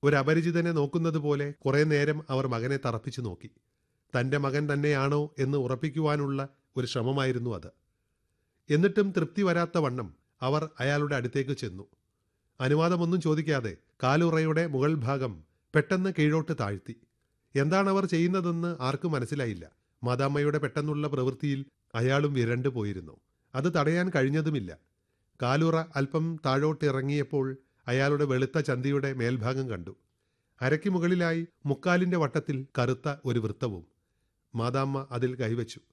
ഒരു അപരിചിതനെ നോക്കുന്നത് പോലെ കുറെ നേരം അവർ മകനെ തറപ്പിച്ചു നോക്കി. തന്റെ മകൻ തന്നെയാണോ എന്ന് ഉറപ്പിക്കുവാനുള്ള ഒരു ശ്രമമായിരുന്നു അത്. എന്നിട്ടും തൃപ്തി വരാത്ത വണ്ണം അവർ അയാളുടെ അടുത്തേക്ക് ചെന്നു. അനുവാദമൊന്നും ചോദിക്കാതെ കാലുറയുടെ മുകൾ ഭാഗം പെട്ടെന്ന് കീഴോട്ട് താഴ്ത്തി. എന്താണവർ ചെയ്യുന്നതെന്ന് ആർക്കും മനസ്സിലായില്ല. മാതാമ്മയുടെ പെട്ടെന്നുള്ള പ്രവൃത്തിയിൽ അയാളും വിരണ്ടു പോയിരുന്നു. അത് തടയാൻ കഴിഞ്ഞതുമില്ല. കാലുറ അല്പം താഴോട്ടിറങ്ങിയപ്പോൾ അയാളുടെ വെളുത്ത ചന്തിയുടെ മേൽഭാഗം കണ്ടു. അരയ്ക്ക് മുകളിലായി മുക്കാലിന്റെ വട്ടത്തിൽ കറുത്ത ഒരു വൃത്തവും. മാതാമ്മ അതിൽ കൈവച്ചു.